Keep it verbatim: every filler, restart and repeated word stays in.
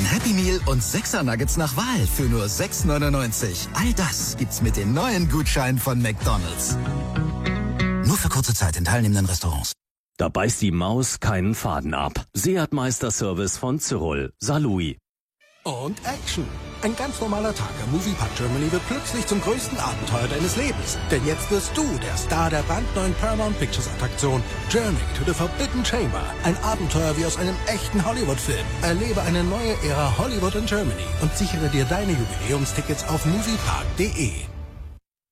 Ein Happy Meal und sechser Nuggets nach Wahl für nur sechs neunundneunzig. All das gibt's mit den neuen Gutscheinen von McDonald's. Nur für kurze Zeit in teilnehmenden Restaurants. Da beißt die Maus keinen Faden ab. Seat Meisterservice von Cyril. Salui. Und Action. Ein ganz normaler Tag am Moviepark Germany wird plötzlich zum größten Abenteuer deines Lebens. Denn jetzt wirst du der Star der brandneuen Paramount Pictures Attraktion Journey to the Forbidden Chamber. Ein Abenteuer wie aus einem echten Hollywood-Film. Erlebe eine neue Ära Hollywood in Germany und sichere dir deine Jubiläumstickets auf moviepark punkt de.